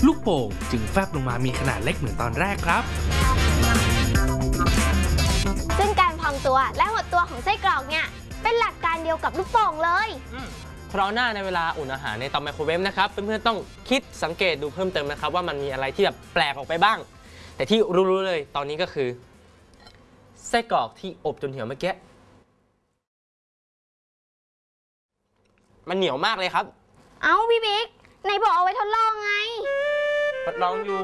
ลูกโป่งจึงแฟบลงมามีขนาดเล็กเหมือนตอนแรกครับซึ่งการพองตัวและหดตัวของไส้กรอกเนี่ยเป็นหลักการเดียวกับลูกโป่งเลยเพราะหน้าในเวลาอุ่นอาหารในเตาไมโครเวฟนะครับเพื่อนๆต้องคิดสังเกตดูเพิ่มเติมนะครับว่ามันมีอะไรที่แบบแปลกออกไปบ้างแต่ที่รู้ๆเลยตอนนี้ก็คือไส้กรอกที่อบจนเหี่ยวเมื่อกี้มันเหนียวมากเลยครับเอ้าพี่บิ๊กไหนบอกเอาไว้ทดลองไงทดลองอยู่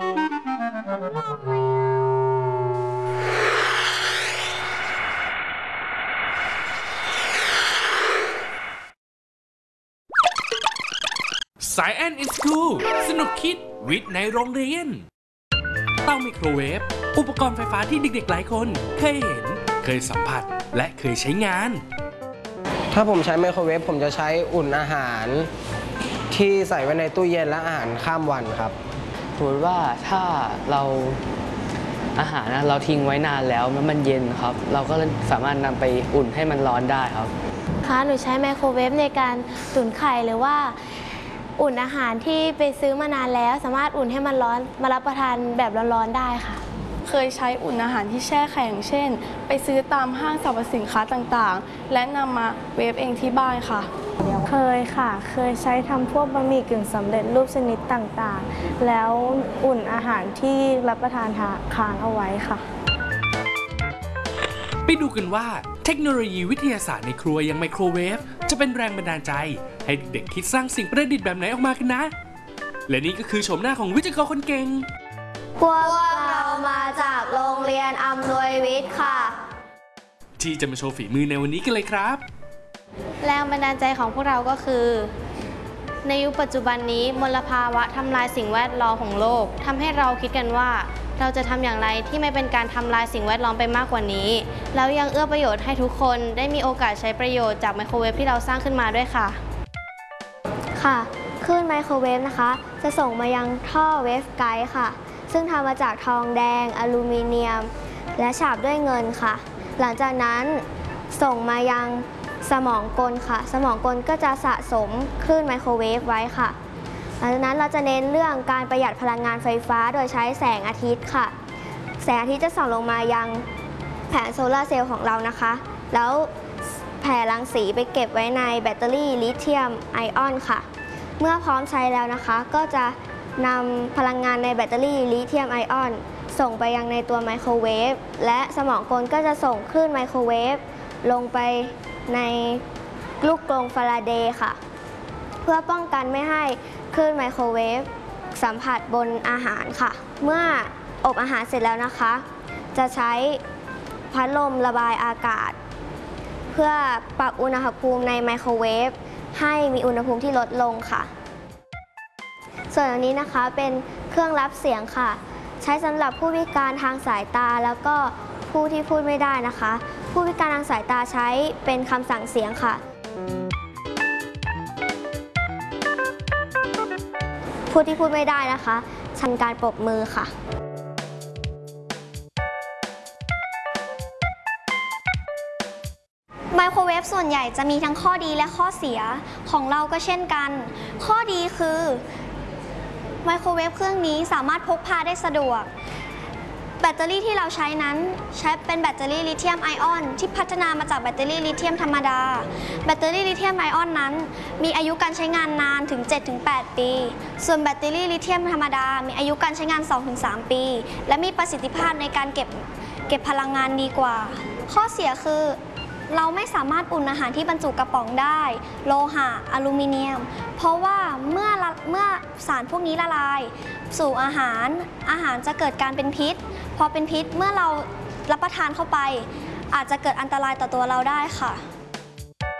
Science in School สนุกคิดวิทย์ในโรงเรียนเตาไมโครเวฟอุปกรณ์ไฟฟ้าที่เด็กๆหลายคนเคยเห็นเคยสัมผัสและเคยใช้งานถ้าผมใช้ไมโครเวฟผมจะใช้อุ่นอาหารที่ใส่ไว้ในตู้เย็นและอาหารข้ามวันครับสมมติว่าถ้าเราอาหารเราทิ้งไว้นานแล้วมันเย็นครับเราก็สามารถนำไปอุ่นให้มันร้อนได้ครับค่ะหนูใช้ไมโครเวฟในการตุ๋นไข่หรือว่าอุ่นอาหารที่ไปซื้อมานานแล้วสามารถอุ่นให้มันร้อนมารับประทานแบบร้อนๆได้ค่ะเคยใช้อุ่นอาหารที่แช่แข็งเช่นไปซื้อตามห้างสรรพสินค้าต่างๆและนำมาเวฟเองที่บ้านค่ะเคยค่ะเคยใช้ทำพวกบะหมี่กึ่งสำเร็จรูปชนิดต่างๆแล้วอุ่นอาหารที่รับประทานค้างเอาไว้ค่ะไปดูกันว่าเทคโนโลยีวิทยาศาสตร์ในครัวอย่างไมโครเวฟจะเป็นแรงบันดาลใจให้เด็กๆคิดสร้างสิ่งประดิษฐ์แบบไหนออกมากันนะและนี่ก็คือโฉมหน้าของวิทยากรคนเก่งพวกเรามาจากโรงเรียนอำนวยวิทย์ค่ะที่จะมาโชว์ฝีมือในวันนี้กันเลยครับแรงบันดาลใจของพวกเราก็คือในยุคปัจจุบันนี้มลภาวะทำลายสิ่งแวดล้อมของโลกทำให้เราคิดกันว่าเราจะทำอย่างไรที่ไม่เป็นการทำลายสิ่งแวดล้อมไปมากกว่านี้แล้วยังเอื้อประโยชน์ให้ทุกคนได้มีโอกาสใช้ประโยชน์จากไมโครเวฟที่เราสร้างขึ้นมาด้วยค่ะค่ะคลื่นไมโครเวฟนะคะจะส่งมายังท่อเวฟไกด์ค่ะซึ่งทำมาจากทองแดงอลูมิเนียมและฉาบด้วยเงินค่ะหลังจากนั้นส่งมายังสมองกลค่ะสมองกลก็จะสะสมคลื่นไมโครเวฟไว้ค่ะหลังจากนั้นเราจะเน้นเรื่องการประหยัดพลังงานไฟฟ้าโดยใช้แสงอาทิตย์ค่ะแสงอาทิตย์จะส่องลงมายังแผงโซลาร์เซลล์ของเรานะคะแล้วแผ่รังสีไปเก็บไว้ในแบตเตอรี่ลิเธียมไอออนค่ะเมื่อพร้อมใช้แล้วนะคะก็จะนำพลังงานในแบตเตอรี่ลิเธียมไอออนส่งไปยังในตัวไมโครเวฟและสมองกลก็จะส่งคลื่นไมโครเวฟลงไปในลูกกรงฟาราเดย์ค่ะเพื่อป้องกันไม่ให้คลื่นไมโครเวฟสัมผัสบนอาหารค่ะเมื่ออบอาหารเสร็จแล้วนะคะจะใช้พัดลมระบายอากาศเพื่อปรับอุณหภูมิในไมโครเวฟให้มีอุณหภูมิที่ลดลงค่ะส่วนอันนี้นะคะเป็นเครื่องรับเสียงค่ะใช้สำหรับผู้พิการทางสายตาแล้วก็ผู้ที่พูดไม่ได้นะคะผู้พิการทางสายตาใช้เป็นคำสั่งเสียงค่ะผู้ที่พูดไม่ได้นะคะใช้การปรบมือค่ะไมโครเวฟส่วนใหญ่จะมีทั้งข้อดีและข้อเสียของเราก็เช่นกันข้อดีคือไมโครเวฟเครื่องนี้สามารถพกพาได้สะดวกแบตเตอรี่ที่เราใช้นั้นใช้เป็นแบตเตอรี่ลิเธียมไอออนที่พัฒนามาจากแบตเตอรี่ลิเธียมธรรมดาแบตเตอรี่ลิเธียมไอออนนั้นมีอายุการใช้งานนานถึง 7-8 ปีส่วนแบตเตอรี่ลิเธียมธรรมดามีอายุการใช้งาน 2-3 ปีและมีประสิทธิภาพในการเก็บพลังงานดีกว่าข้อเสียคือเราไม่สามารถอุ่นอาหารที่บรรจุกระป๋องได้โลหะอลูมิเนียมเพราะว่าเมื่อสารพวกนี้ละลายสู่อาหารจะเกิดการเป็นพิษพอเป็นพิษเมื่อเรารับประทานเข้าไปอาจจะเกิดอันตรายต่อตัวเราได้ค่ะ